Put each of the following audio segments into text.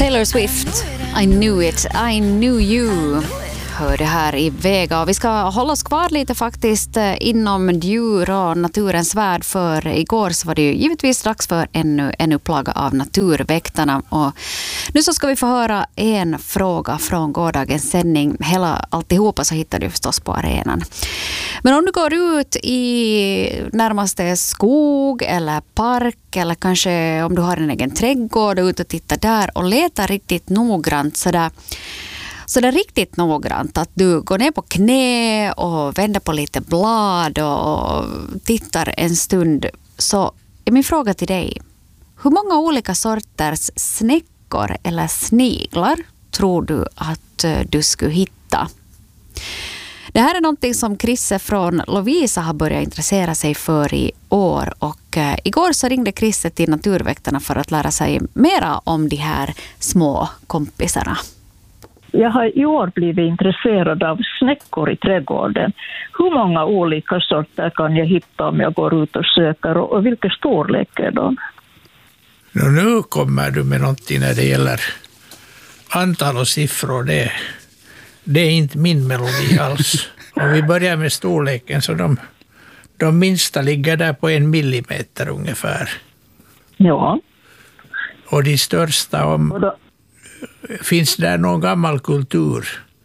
Taylor Swift, I knew it, I knew you. Hör det här i Vega. Och vi ska hålla oss kvar lite faktiskt inom djur och naturens värld, för igår så var det ju givetvis dags för ännu en upplaga av Naturväktarna. Och nu så ska vi få höra en fråga från gårdagens sändning. Alltihopa så hittar du förstås på arenan. Men om du går ut i närmaste skog eller park, eller kanske om du har en egen trädgård och ut och tittar där och letar riktigt noggrant så det är riktigt noggrant att du går ner på knä och vänder på lite blad och tittar en stund, så är min fråga till dig: hur många olika sorters snäckor eller sniglar tror du att du skulle hitta? Det här är någonting som Chrisse från Lovisa har börjat intressera sig för i år, och igår så ringde Chrisse till Naturväktarna för att lära sig mera om de här små kompisarna. Jag har i år blivit intresserad av snäckor i trädgården. Hur många olika sorter kan jag hitta om jag går ut och söker, och vilken storlek är de? Nu kommer du med någonting när det gäller antal och siffror. Det är inte min melodi alls. Om vi börjar med storleken, så de minsta ligger där på 1 millimeter ungefär. Ja. Och de största finns där någon gammal kultur?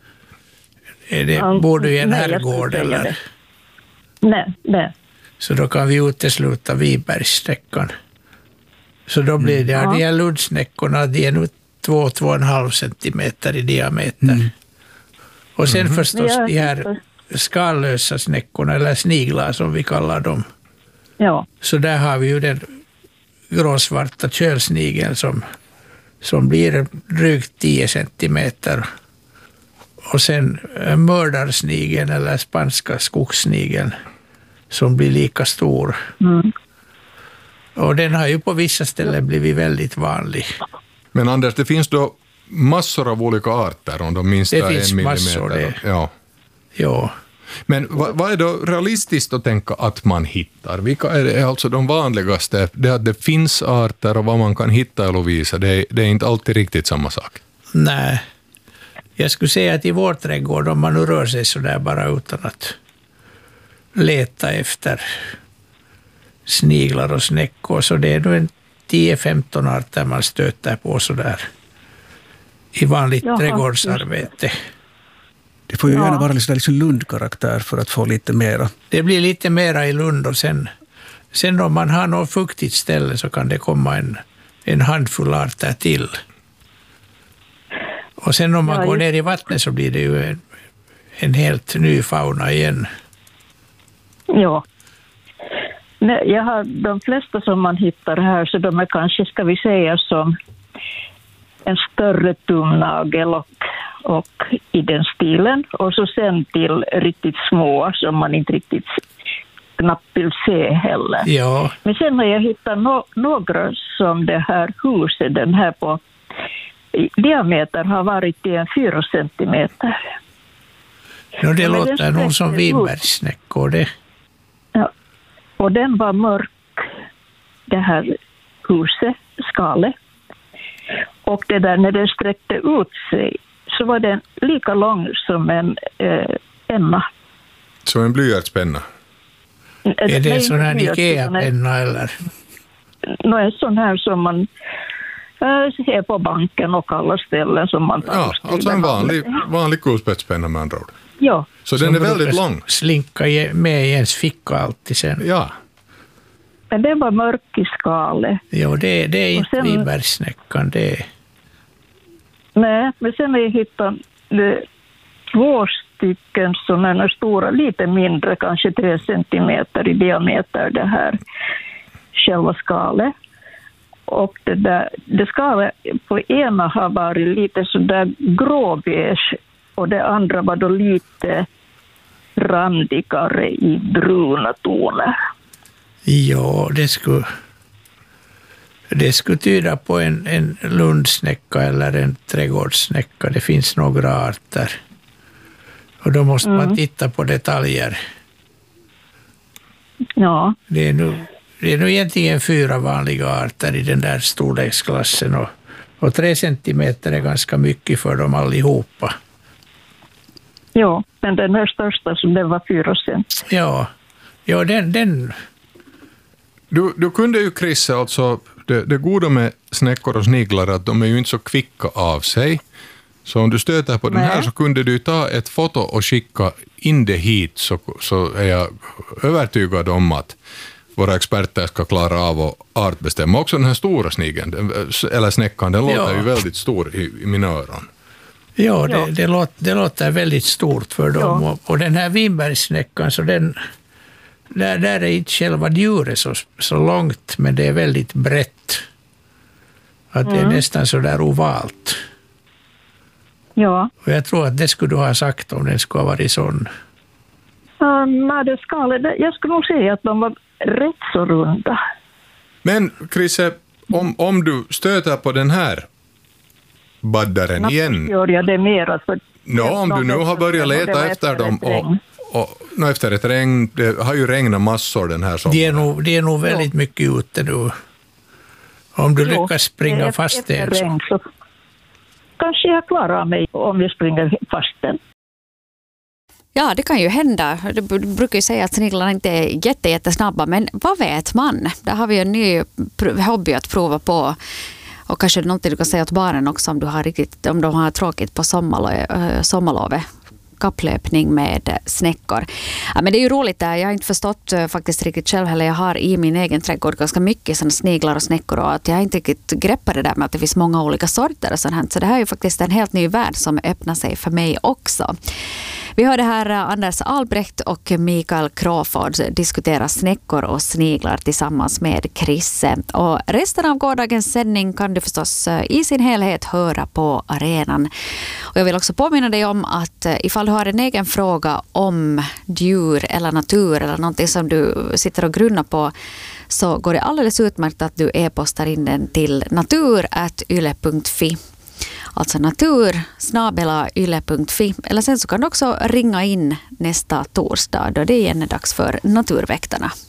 Bor du i en herrgård eller? Nej. Så då kan vi utesluta Vibergssnäckan. Så då blir det de här luddsnäckorna, de är nu 2,5 centimeter i diameter. Och sen förstås de här skallösa snäckorna, eller sniglar som vi kallar dem. Ja. Så där har vi ju den gråsvarta kölsnigeln som blir drygt 10 centimeter. Och sen mördarsnigeln eller spanska skogssnigeln som blir lika stor. Och den har ju på vissa ställen blivit väldigt vanlig. Men Anders, det finns då massor av olika arter om de minsta 1 millimeter. Det finns massor. Ja. Men vad är då realistiskt att tänka att man hittar? Vilka är alltså de vanligaste? Det att det finns arter och vad man kan hitta i Lovisa, det är inte alltid riktigt samma sak. Nej. Jag skulle säga att i vår trädgård, om man nu rör sig så där bara utan att leta efter sniglar och snäckor, så det är nog en 10-15 arter man stöter på så där i vanligt trädgårdsarbete. Det får ju gärna vara liksom Lundkaraktär för att få lite mera. Det blir lite mera i Lund, och sen om man har något fuktigt ställe så kan det komma en handfull arter till. Och sen om man går ner i vattnet så blir det ju en helt ny fauna igen. Ja. Nej, jag har de flesta som man hittar här, så de är kanske, ska vi säga, som en större tumnagel och i den stilen. Och så sen till riktigt små som man inte riktigt knappt vill se heller. Ja. Men sen har jag hittat några som det här huset, den här på diameter har varit i 4 centimeter. Ja, det låter nog som Vibergssnäckor det. Ja. Och den var mörk, det här huset, skalet. Och det där, när den sträckte ut sig så var den lika lång som en penna. Som en blyertspenna? Är det en sån här Ikea-penna eller? En sån här som man ser på banken och alla ställen som man tar. Ja, alltså en vanlig kulspetspenna med andra ord. Ja. Så den är väldigt lång. Slinka med i ens ficka alltid sen. Ja. Men det var mörk i skalet. Jo, det är inte Vibergssnäckan, det är... Nej, men sen har jag hittat 2 stycken som är stora, lite mindre, kanske 3 centimeter i diameter, det här själva skalet. Och det skalet på ena har varit lite sådär gråbeige och det andra var då lite randigare i bruna toner. Ja, det skulle tyda på en lundsnäcka eller en trädgårdssnäcka. Det finns några arter. Och då måste man titta på detaljer. Ja. Det är nog egentligen 4 vanliga arter i den där storleksklassen. Och Och 3 centimeter är ganska mycket för dem allihopa. Ja, men den här största som den var 4 cent. Ja, den... Du kunde ju, Chris, alltså det goda med snäckor och sniglar att de är ju inte så kvicka av sig. Så om du stöter på den här så kunde du ta ett foto och skicka in det hit, så är jag övertygad om att våra experter ska klara av att artbestämma. Också den här stora snigeln, eller snäckan, den låter ju väldigt stor i mina öron. Ja, det låter väldigt stort för dem. Ja. Och den här vinbergssnäckan, så där är inte själva djuret så långt, men det är väldigt brett. Att det är nästan så där ovalt. Ja. Och jag tror att det skulle du ha sagt om den skulle ha varit sån. Jag skulle nog säga att de var rätt så runda. Men Chrisse, om du stöter på den här baddaren igen. Gör jag det mera för... Om du nu har börjat leta efter dem och efter ett regn, det har ju regnat massor den här sommaren. De är nog väldigt mycket ute nu. Om du lyckas springa fast den. Så kanske jag klarar mig om jag springer fast den. Ja, det kan ju hända. Du brukar ju säga att sniglarna inte är jättesnabba, men vad vet man? Där har vi en ny hobby att prova på. Och kanske någonting du kan säga åt barnen också om de har tråkigt på sommarlovet. Kapplöpning med snäckor. Ja, men det är ju roligt där. Jag har inte förstått faktiskt riktigt själv heller. Jag har i min egen trädgård ganska mycket såna sniglar och snäckor, och att jag har inte riktigt greppat det där med att det finns många olika sorter och sånt här. Så det här är ju faktiskt en helt ny värld som öppnar sig för mig också. Vi hörde här Anders Albrecht och Mikael Crawford diskutera snäckor och sniglar tillsammans med Chrisse. Och resten av gårdagens sändning kan du förstås i sin helhet höra på arenan. Och jag vill också påminna dig om att ifall du har en egen fråga om djur eller natur eller någonting som du sitter och grunnar på, så går det alldeles utmärkt att du e-postar in den till natur@yle.fi. Alltså natur@yle.fi. Eller sen så kan du också ringa in nästa torsdag då det igen är dags för Naturväktarna.